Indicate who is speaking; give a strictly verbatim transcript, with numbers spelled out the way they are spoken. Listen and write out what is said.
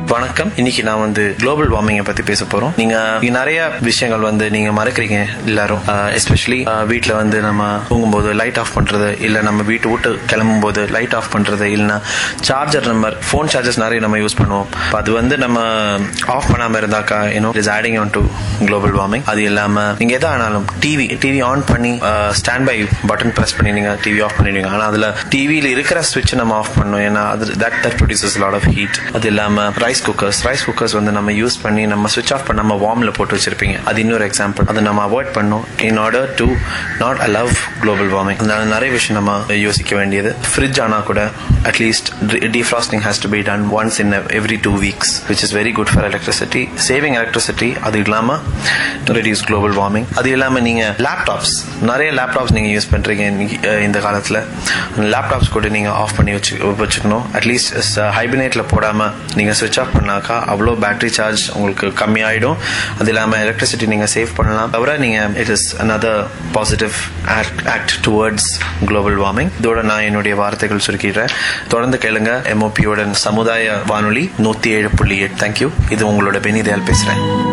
Speaker 1: வணக்கம். இன்னைக்கு நான் வந்து குளோபல் வார்மிங்கை பத்தி பேச போறோம். நீங்க நிறைய விஷயங்கள் வந்து நீங்க மறக்கிறீங்க எல்லாரும். எஸ்பெஷலி வீட்டுல வந்து நம்ம தூங்கும்போது லைட் ஆஃப் பண்றது, இல்ல நம்ம வீட்டு விட்டு கிளம்பும் போது லைட் ஆஃப் பண்றது, இல்லைன்னா சார்ஜர் நம்ம போன் சார்ஜர்ஸ் நிறைய நம்ம யூஸ் பண்ணுவோம். அது வந்து நம்ம ஆஃப் பண்ணாம இருந்தாக்கா you know is adding on to global warming. அது இல்லாம நீங்க எதா ஆனாலும் டிவி டிவி ஆன் பண்ணி ஸ்டாண்ட் பை பட்டன் பிரஸ் பண்ணி நீங்க டிவி ஆஃப் பண்ணிடுவீங்க. ஆனா அதுல டிவியில இருக்கிற ஸ்விட்ச் நம்ம ஆஃப் பண்ணணும். ஏன்னா அது that that produces lot of heat. அது இல்லாம ரைஸ் குக்கர்ஸ் ரைஸ் குக்கர்ஸ் வந்து நம்ம யூஸ் பண்ணி நம்ம ஸ்விட்ச் ஆஃப் பண்ணாம வார்ம்ல போட்டு வச்சிருப்பீங்க. அது இன்னொரு எக்ஸாம்பிள். அதை நம்ம அவாய்ட் பண்ணணும் in order to not allow global warming. நிறைய விஷயம் நம்ம யோசிக்க வேண்டியது. ஃப்ரிட்ஜ் ஆனா கூட at least defrosting has to be done once in every two weeks, which is very good for electricity, saving electricity. அது இல்லாம reduce global warming. அது இல்லாம நீங்க லேப்டாப்ஸ் நிறைய லேப்டாப்ஸ் நீங்க யூஸ் பண்றீங்க இந்த காலத்துல. லேப்டாப்ஸ் கூட நீங்க ஆஃப் பண்ணி வச்சு வச்சுக்கணும். அட்லீஸ்ட் ஹைபினேட்ல போடாம நீங்க ஸ்விட்ச் ஆஃப் பண்ணாக்கா அவ்வளோ பேட்டரி சார்ஜ் உங்களுக்கு கம்மியாயிடும். அது இல்லாம எலக்ட்ரிசிட்டி நீங்க சேவ் பண்ணலாம். தவிர நீங்க it is another positive act, act towards global warming. இதோட நான் என்னுடைய வார்த்தைகள் சுருக்கிடுறேன். தொடர்ந்து கேளுங்க எம்ஓபியோட சமுதாய வானொலி நூத்தி ஏழு புள்ளி எட்டு. தேங்க்யூ. இது உங்களோட பெனிதயால் பேசுறேன்.